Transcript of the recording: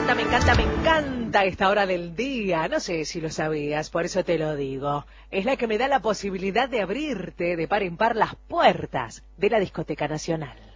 me encanta esta hora del día. No sé si lo sabías, por eso te lo digo. Es la que me da la posibilidad de abrirte de par en par las puertas de la Discoteca Nacional.